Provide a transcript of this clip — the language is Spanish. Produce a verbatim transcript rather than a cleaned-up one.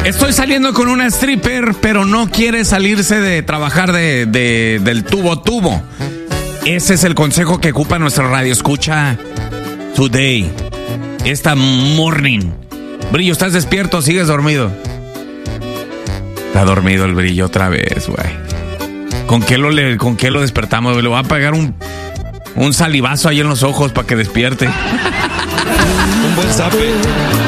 Estoy saliendo con una stripper, pero no quiere salirse de trabajar de, de, del tubo a tubo. Ese es el consejo que ocupa nuestra radio escucha today, esta morning. Brillo, ¿estás despierto o sigues dormido? Está dormido el Brillo otra vez, güey. ¿Con qué lo, le, con qué lo despertamos, güey? Le voy a pegar un, un salivazo ahí en los ojos para que despierte. Un buen zape.